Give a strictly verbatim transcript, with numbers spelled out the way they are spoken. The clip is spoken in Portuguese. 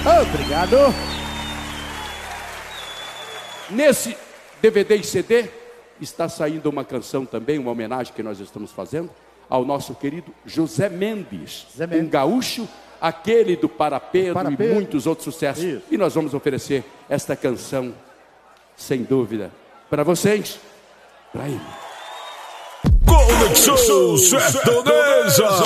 Obrigado. Nesse D V D e C D está saindo uma canção também, uma homenagem que nós estamos fazendo ao nosso querido José Mendes, José Mendes. um gaúcho, aquele do Para Pedro, Para e Pedro. muitos outros sucessos. Isso. E nós vamos oferecer esta canção, sem dúvida, para vocês, para ele. Conexão Sertaneja.